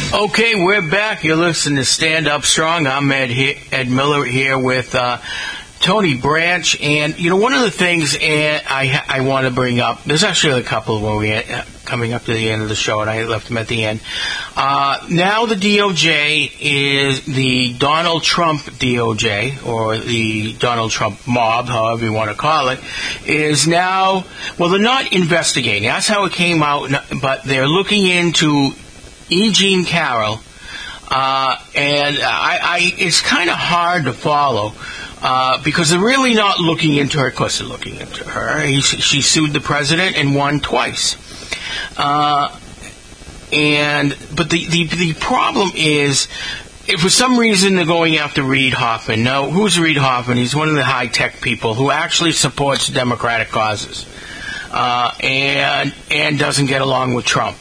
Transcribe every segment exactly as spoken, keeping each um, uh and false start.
Okay, we're back. You're listening to Stand Up Strong. I'm Ed, he- Ed Miller here with uh, Tony Branch. And, you know, one of the things uh, I, I want to bring up, there's actually a couple when we uh, coming up to the end of the show, and I left them at the end. Uh, now the D O J is the Donald Trump D O J, or the Donald Trump mob, however you want to call it, is now, well, they're not investigating. That's how it came out, but they're looking into E. Jean Carroll, uh, and I, I, it's kind of hard to follow uh, because they're really not looking into her. Of course, they're looking into her. He, she sued the president and won twice. Uh, and but the, the the problem is, if for some reason they're going after Reid Hoffman. Now, who's Reid Hoffman? He's one of the high tech people who actually supports Democratic causes uh, and and doesn't get along with Trump.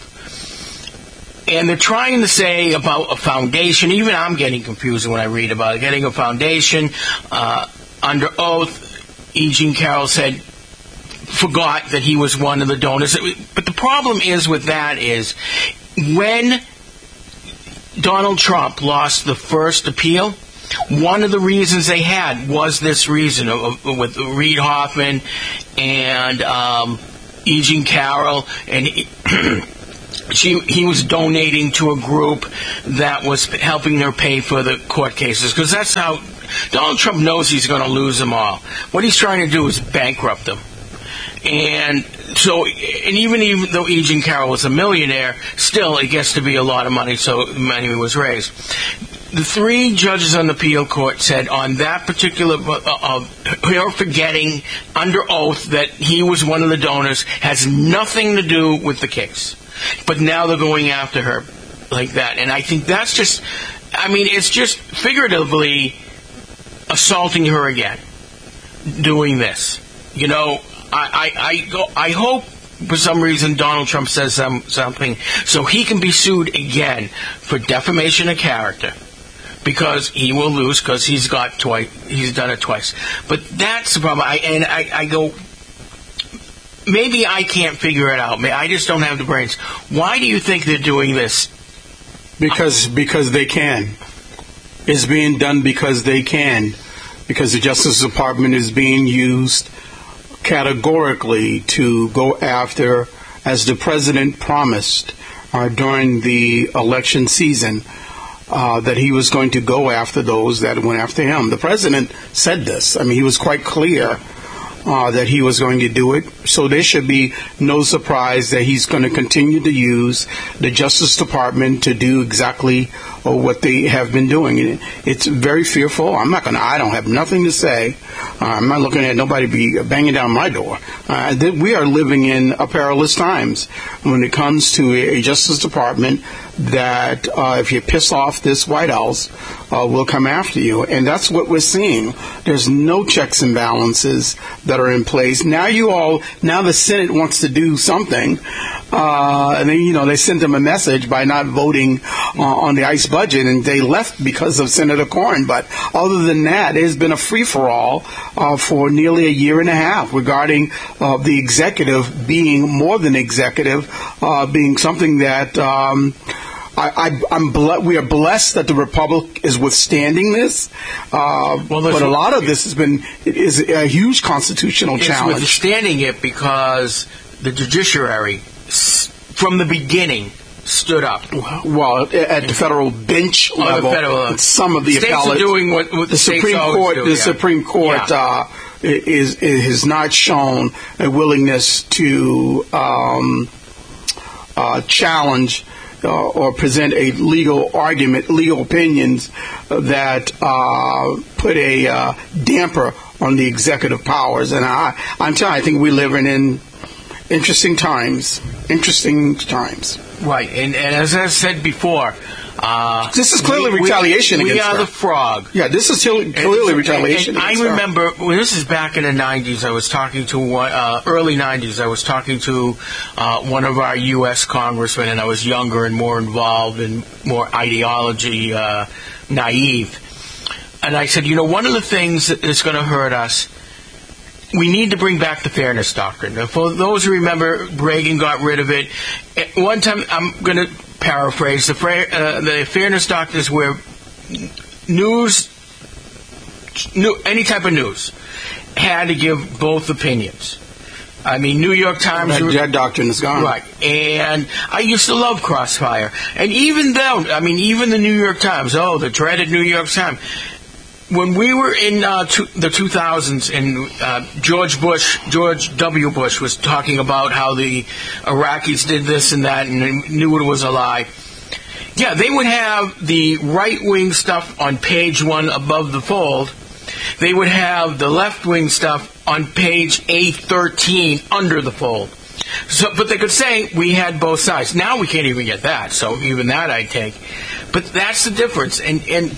And they're trying to say about a foundation. Even I'm getting confused when I read about it. Getting a foundation uh, under oath. E. Jean Carroll said, forgot that he was one of the donors. But the problem is with that is when Donald Trump lost the first appeal, one of the reasons they had was this reason of, of, with Reid Hoffman and um, E. Jean Carroll and. He, She, he was donating to a group that was helping her pay for the court cases, because that's how Donald Trump knows he's going to lose them all. What he's trying to do is bankrupt them. And so, and even, even though E. Jean Carroll was a millionaire, still it gets to be a lot of money, so money was raised. The three judges on the appeal court said on that particular, uh, uh, her forgetting under oath that he was one of the donors has nothing to do with the case. But now they're going after her like that. And I think that's just, I mean, it's just figuratively assaulting her again, doing this. You know, I, I, I, go, I hope for some reason Donald Trump says some, something so he can be sued again for defamation of character. Because he will lose, because he's got twice, he's done it twice. But that's the problem. I, and I, I go, maybe I can't figure it out. I just don't have the brains. Why do you think they're doing this? Because because they can. It's being done because they can. Because the Justice Department is being used categorically to go after, as the president promised uh, during the election season, uh, that he was going to go after those that went after him. The president said this. I mean, he was quite clear. Uh, that he was going to do it. So there should be no surprise that he's going to continue to use the Justice Department to do exactly uh, what they have been doing. It's very fearful. I'm not going to, I don't have nothing to say. Uh, I'm not looking at nobody be banging down my door. Uh, th- we are living in a perilous times when it comes to a, a Justice Department that uh, if you piss off this White House, uh, will come after you. And that's what we're seeing. There's no checks and balances that are in place. Now you all, now the Senate wants to do something. Uh, and then, you know, they sent them a message by not voting uh, on the ICE budget, and they left because of Senator Cornyn. But other than that, there's been a free-for-all uh, for nearly a year and a half regarding uh, the executive being more than executive, uh, being something that um, I, I, I'm ble- we are blessed that the Republic is withstanding this. Uh, well, but a lot of this has been is a huge constitutional it's challenge. It's withstanding it because the judiciary, from the beginning, stood up. Well, at the federal bench oh, level, the federal, some of the states appellates, are doing what, what the, the Supreme Court. do, The yeah. Supreme Court yeah. uh, is, is has not shown a willingness to um, uh, challenge uh, or present a legal argument, legal opinions that uh, put a uh, damper on the executive powers. And I, I'm telling you, I think we're living in interesting times. Interesting times. Right, and, and as I said before, uh, this is clearly we, retaliation we, against we are her. the frog. Yeah, this is clearly and, retaliation. And, and against I her. remember well, this is back in the nineties. I was talking to uh, early nineties. I was talking to uh, one of our U S congressmen, and I was younger and more involved and more ideology uh, naive. And I said, you know, one of the things that's going to hurt us. We need to bring back the fairness doctrine. For those who remember, Reagan got rid of it. At one time, I'm going to paraphrase, the, fra- uh, the fairness doctrines where news, new, any type of news, had to give both opinions. I mean, New York Times... That, that doctrine is gone. Right. And I used to love Crossfire. And even though, I mean, even the New York Times, oh, the dreaded New York Times, when we were in uh, two, the two thousands and uh, George Bush, George W. Bush was talking about how the Iraqis did this and that and knew it was a lie. Yeah, they would have the right-wing stuff on page one above the fold. They would have the left-wing stuff on page A thirteen under the fold. So, but they could say we had both sides. Now we can't even get that, so even that I take. But that's the difference. And, and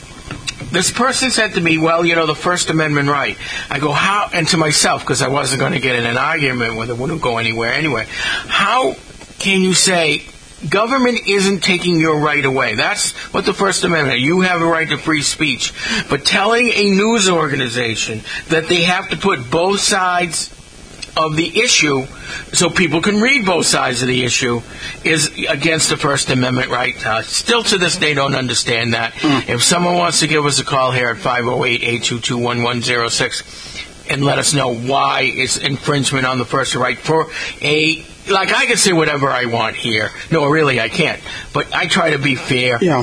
this person said to me, well, you know, the First Amendment right. I go, how, and to myself, because I wasn't going to get in an argument with it, wouldn't go anywhere anyway. How can you say government isn't taking your right away? That's what the First Amendment, you have a right to free speech. But telling a news organization that they have to put both sides of the issue so people can read both sides of the issue is against the First Amendment right. Uh, still to this day don't understand that. Mm. If someone wants to give us a call here at five oh eight, eight two two, one one oh six and let us know why it's infringement on the First Right for a... Like, I can say whatever I want here. No, really, I can't. But I try to be fair. Yeah.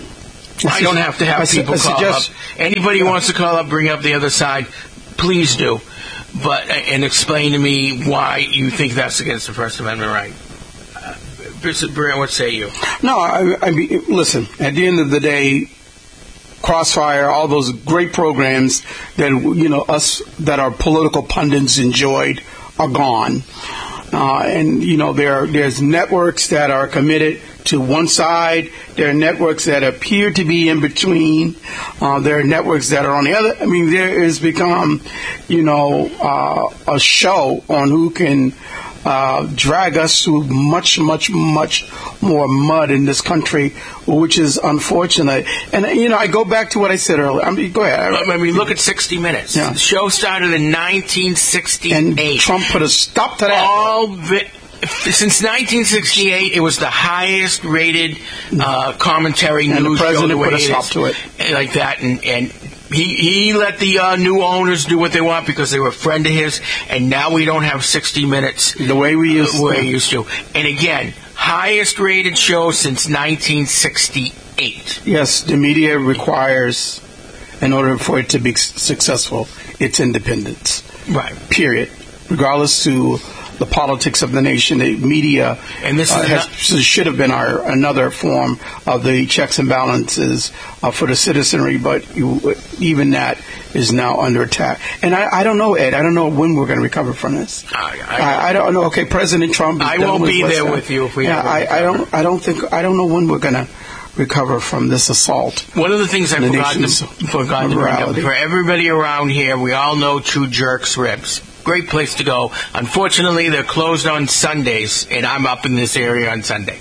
I don't have to have I people su- call suggest, up. Anybody who wants to call up, bring up the other side, please do. But and explain to me why you think that's against the First Amendment right. Uh, Brent, what say you? No, I, I mean, listen, at the end of the day, Crossfire, all those great programs that, you know, us that our political pundits enjoyed are gone. Uh, and, you know, there there's networks that are committed to one side. There are networks that appear to be in between. Uh, there are networks that are on the other. I mean, there has become, you know, uh, a show on who can uh, drag us through much, much, much more mud in this country, which is unfortunate. And, you know, I go back to what I said earlier. I mean, go ahead. I mean, look at sixty minutes. Yeah. The show started in nineteen sixty-eight. And Trump put a stop to that. All the... Since nineteen sixty-eight, it was the highest-rated uh, commentary and news the president show. put a stop to it, like that, and, and he he let the uh, new owners do what they want because they were a friend of his. And now we don't have sixty minutes the way we used, the way we used to. And again, highest-rated show since nineteen sixty-eight. Yes, the media requires, in order for it to be successful, its independence. Right. Period. Regardless to the politics of the nation, the media and this uh, is has, not- should have been our another form of the checks and balances uh, for the citizenry, but you, even that is now under attack. And I, I don't know, Ed. I don't know when we're going to recover from this. I, I, I, I don't know. Okay, President Trump. Is I done won't with be West there End. with you if we. Yeah, ever I, I don't. I don't think. I don't know when we're going to recover from this assault. One of the things I The forgot to, nation's forgot to bring up morality. for everybody around here, we all know True Jerks Ribs. Great place to go. Unfortunately, they're closed on Sundays, and I'm up in this area on Sunday.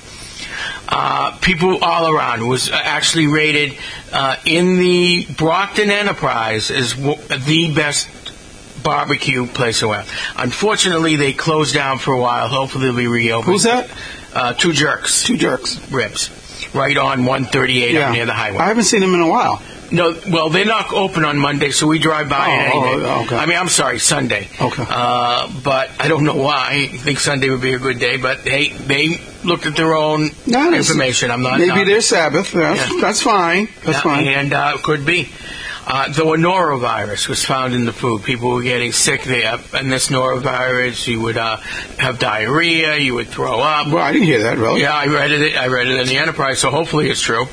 Uh, people all around. It was actually rated uh, in the Brockton Enterprise as w- the best barbecue place around. Unfortunately, they closed down for a while. Hopefully, they'll be reopened. Who's that? Uh, Two Jerks. Two Jerks. Ribs. Right on one thirty-eight Yeah. up near the highway. I haven't seen them in a while. No, well, they're not open on Monday, so we drive by Oh, any day. oh, okay. I mean, I'm sorry, Sunday. Okay. Uh, but I don't know why. I think Sunday would be a good day, but hey, they looked at their own No, it's- information. I'm not. Maybe not, their Sabbath. That's, Yeah. that's fine. That's Yeah, fine. And uh, could be. Uh, the norovirus was found in the food. People were getting sick there. And this norovirus, you would uh, have diarrhea, you would throw up. Well, I didn't hear that, really. Yeah, I read it. I read it in the Enterprise, so hopefully it's true.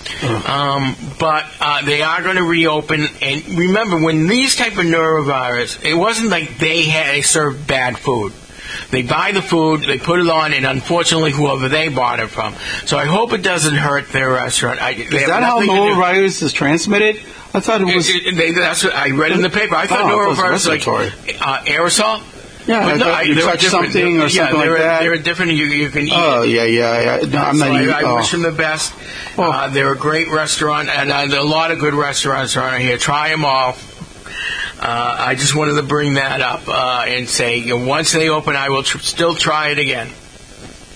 Um, but uh, they are going to reopen. And remember, when these type of norovirus, it wasn't like they had they served bad food. They buy the food, they put it on, and unfortunately, whoever they bought it from. So I hope it doesn't hurt their restaurant. I, Is that how norovirus is transmitted? I thought it was. It, it, they, that's what I read in the paper. I thought Oh, it was norovirus like respiratory. uh, aerosol. Yeah, But I no, thought I- you they were touch different. something or yeah, something like they're, that. They're different. You, you can eat. Oh, it. yeah, yeah, yeah. No, I'm So not I, eating. I oh. wish them the best. Oh. Uh, they're a great restaurant, and uh, a lot of good restaurants around here. Try them all. Uh, I just wanted to bring that up uh, and say, you know, once they open, I will tr- still try it again.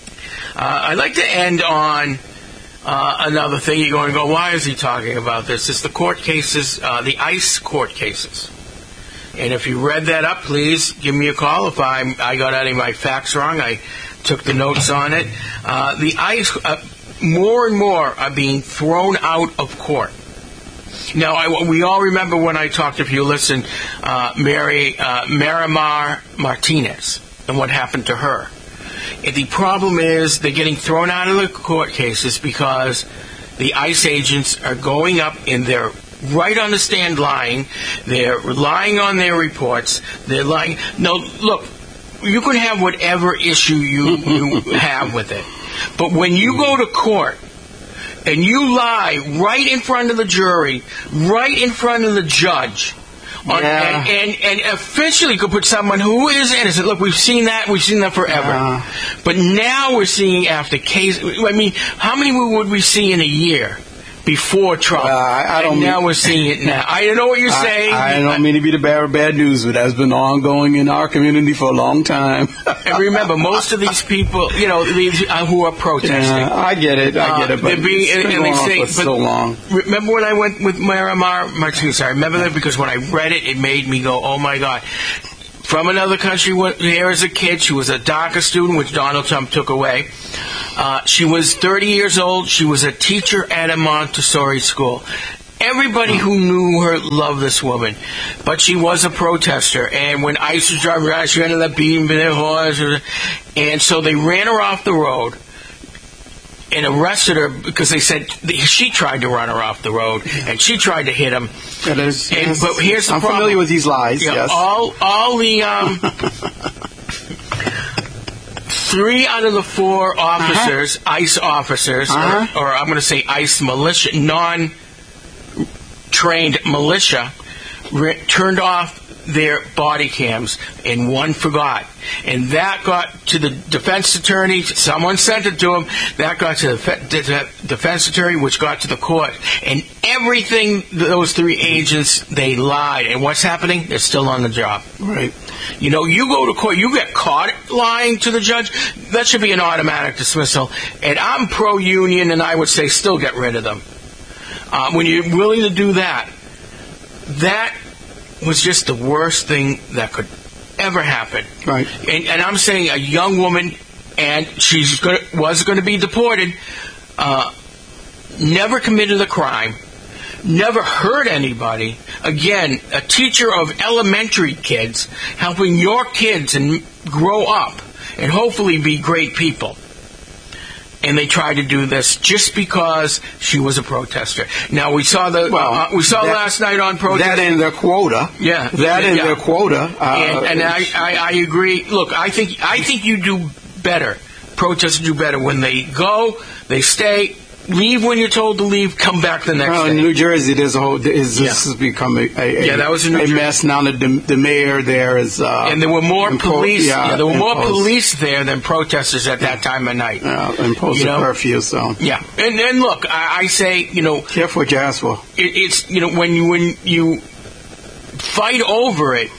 Uh, I'd like to end on uh, another thing. You're going to go, why is he talking about this? It's the court cases, uh, the ICE court cases. And if you read that up, please give me a call. If I I got any of my facts wrong, I took the notes on it. Uh, the ICE, uh, more and more are being thrown out of court. Now, I, we all remember when I talked, if you listen, uh, Mary uh, Miramar Martinez and what happened to her. And the problem is they're getting thrown out of the court cases because the ICE agents are going up in their right on the stand lying. They're relying on their reports. They're lying. No, look, you can have whatever issue you, you have with it. But when you go to court and you lie right in front of the jury, right in front of the judge, on, yeah. and, and, and officially could put someone who is innocent. Look, we've seen that. We've seen that forever. Yeah. But now we're seeing after case. I mean, how many would we see in a year? Before Trump, uh, I, I don't and now mean, we're seeing it now. I know what you're I, saying. I don't mean to be the bearer of bad news, but that's been ongoing in our community for a long time. And remember, most of these people, you know, these, uh, who are protesting. Yeah, I get it. I get it. But uh, being, it's been and, going and they on say, for but so long. Remember when I went with Miramar Martinez? I remember that because when I read it, it made me go, "Oh my God." From another country, here as a kid, she was a DACA student, which Donald Trump took away. Uh, she was thirty years old. She was a teacher at a Montessori school. Everybody who knew her loved this woman, but she was a protester. And when ICE was driving around, she ended up beating their horse, and so they ran her off the road and arrested her because they said she tried to run her off the road and she tried to hit him. It is, and, yes. But here's the I'm problem. familiar with these lies. Yeah, yes. All, all the um, three out of the four officers, uh-huh. ICE officers, uh-huh. or, or I'm going to say ICE militia, non-trained militia, re- turned off their body cams, and one forgot. And that got to the defense attorney. Someone sent it to him. That got to the fe- defense attorney, which got to the court. And everything, those three agents, they lied. And what's happening? They're still on the job. Right. You know, you go to court, you get caught lying to the judge, that should be an automatic dismissal. And I'm pro-union, and I would say still get rid of them. Uh, when you're willing to do that, that was just the worst thing that could ever happen. Right. And, and I'm saying a young woman, and she was going to be deported, uh, never committed a crime, never hurt anybody. Again, a teacher of elementary kids, helping your kids and grow up and hopefully be great people. And they tried to do this just because she was a protester. Now we saw the well, uh, we saw that, last night on protest that in their quota. Yeah, that in yeah. their quota. Uh, and and I, I, I agree. Look, I think I think you do better. Protesters do better when they go, they stay. Leave when you're told to leave. Come back the next well, day. In New Jersey, there's a whole. Is, yeah. This has become a, a, yeah, that was in New a Jersey. mess now. That the, the mayor there is. Uh, and there were more impo- police. Yeah, yeah, there were imposed. more police there than protesters at that time of night. Uh, imposed you know? a curfew. So yeah, and and look, I, I say, you know, careful what you ask for. It, it's you know when you when you fight over it,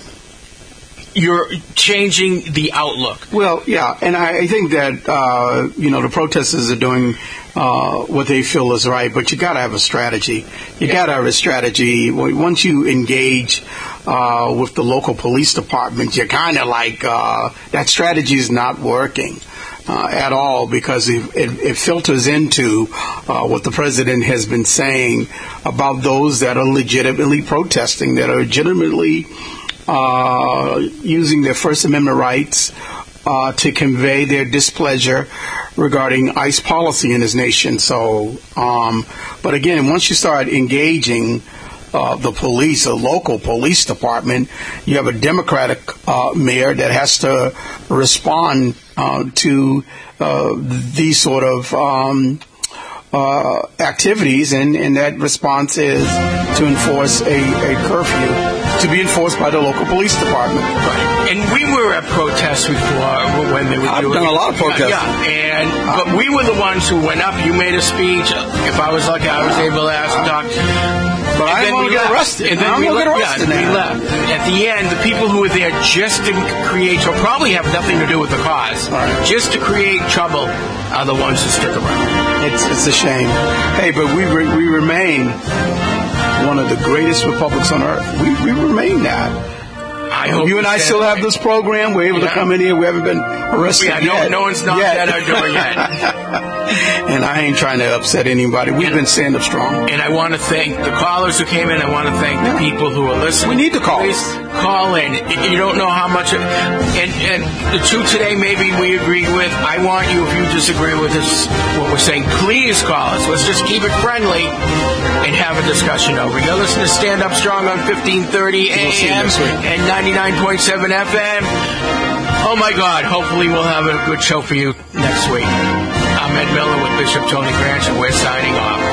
you're changing the outlook. Well, yeah, and I, I think that uh, you know the protesters are doing uh, what they feel is right, but you got to have a strategy. You yeah. got to have a strategy. Once you engage uh, with the local police department, you're kind of like uh, that strategy is not working. Uh, at all, because it, it, it filters into uh, what the president has been saying about those that are legitimately protesting, that are legitimately uh, using their First Amendment rights uh, to convey their displeasure regarding ICE policy in this nation. So, um, but again, once you start engaging Uh, the police, a local police department, you have a Democratic uh, mayor that has to respond uh, to uh, these sort of um, uh, activities, and, and that response is to enforce a, a curfew to be enforced by the local police department. Right. And we were at protests before when they were I've doing done a lot of protests. Yeah, and but we were the ones who went up. You made a speech. If I was lucky, I was able to ask Doc. but I didn't want to get left. arrested. And then I'm we going to get le- arrested yeah, now. we left. At the end, the people who were there just to create, or probably have nothing to do with the cause, Right. just to create trouble, are the ones who stick around. It's it's a shame. Hey, but we re- we remain one of the greatest republics on earth. We we remain that. I hope You and I stand still have by. this program. We're able Yeah. to come in here. We haven't been arrested Yeah, no, yet. no one's knocked Yet. at our door yet. And I ain't trying to upset anybody. We've And- been stand up strong. And I want to thank the callers who came in. I want to thank the people who are listening. We need the callers. Please call in. You don't know how much. And, and the two today, maybe we agree with. I want you, if you disagree with us, what we're saying, please call us. Let's just keep it friendly and have a discussion over. You're listening to Stand Up Strong on fifteen thirty A We'll see you M next week. and ninety-nine point seven F M. Oh my God, hopefully we'll have a good show for you next week. I'm Ed Miller with Bishop Tony Branch, and we're signing off.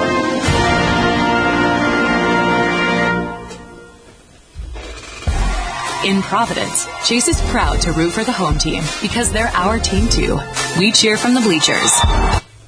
In Providence, Chase is proud to root for the home team because they're our team too. We cheer from the bleachers.